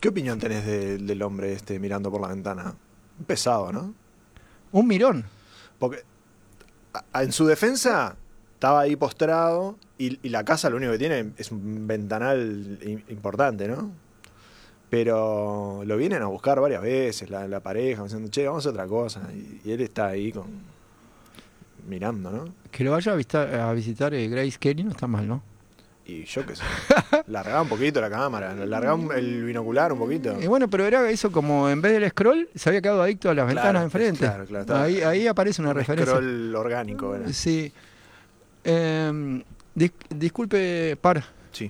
¿Qué opinión tenés del hombre este mirando por la ventana? Pesado, ¿no? Un mirón. Porque en su defensa estaba ahí postrado y la casa lo único que tiene es un ventanal importante, ¿no? Pero lo vienen a buscar varias veces, la pareja, diciendo, che, vamos a hacer otra cosa. Y él está ahí mirando, ¿no? Que lo vaya a visitar Grace Kelly no está mal, ¿no? Y yo qué sé. Largaba un poquito la cámara, largaba el binocular un poquito. Y bueno, pero era eso como en vez del scroll, se había quedado adicto a las ventanas de enfrente. Claro. Ahí aparece una un referencia. Scroll orgánico era. Sí. Disculpe, Par. Sí.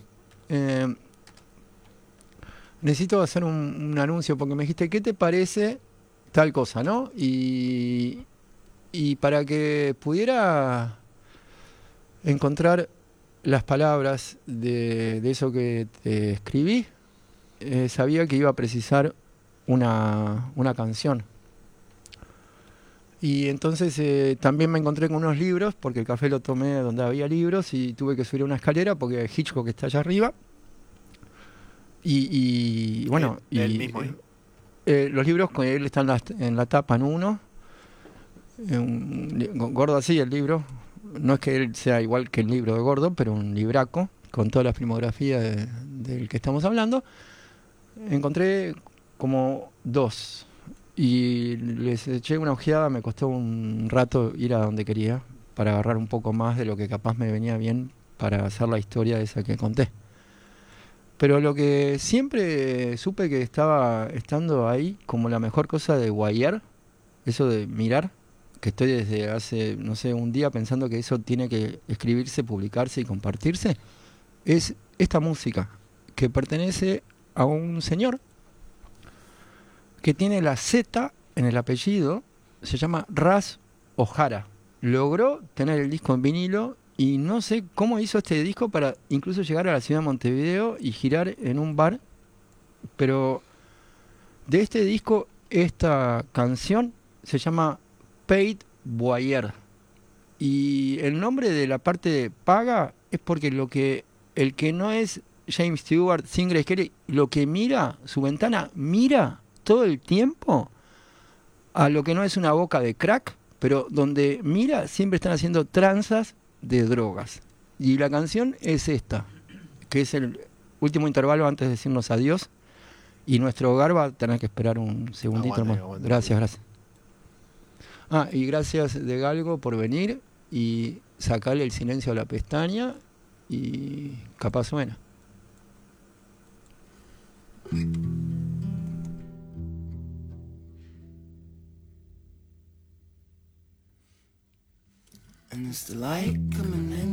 Necesito hacer un anuncio porque me dijiste, ¿qué te parece tal cosa, no? Y para que pudiera encontrar las palabras de eso que te escribí, sabía que iba a precisar una canción. Y entonces también me encontré con unos libros, porque el café lo tomé donde había libros y tuve que subir una escalera porque Hitchcock está allá arriba. Y bueno, el mismo ahí. Los libros con él están en la tapa en uno, gordo así el libro. No es que él sea igual que el libro de Gordo, pero un libraco con toda la filmografía del que estamos hablando. Encontré como 2 y les eché una ojeada. Me costó un rato ir a donde quería para agarrar un poco más de lo que capaz me venía bien para hacer la historia esa que conté. Pero lo que siempre supe que estaba estando ahí como la mejor cosa de Wire, eso de mirar, que estoy desde hace, no sé, un día pensando que eso tiene que escribirse, publicarse y compartirse, es esta música que pertenece a un señor que tiene la Z en el apellido, se llama Ras O'Hara. Logró tener el disco en vinilo y no sé cómo hizo este disco para incluso llegar a la ciudad de Montevideo y girar en un bar, pero de este disco, esta canción se llama Paid Voyeur. Y el nombre de la parte de paga es porque el que no es James Stewart sin Grace Kelly, lo que mira, su ventana mira todo el tiempo a lo que no es una boca de crack, pero donde mira siempre están haciendo tranzas de drogas. Y la canción es esta, que es el último intervalo antes de decirnos adiós. Y nuestro hogar va a tener que esperar un segundito más. Gracias. Y gracias de Galgo por venir y sacarle el silencio a la pestaña y capaz suena. And it's the light coming in